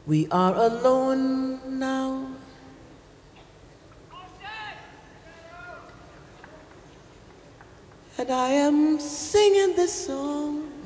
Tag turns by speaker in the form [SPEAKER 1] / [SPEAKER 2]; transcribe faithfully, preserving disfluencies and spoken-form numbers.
[SPEAKER 1] We are alone now. And I am singing this song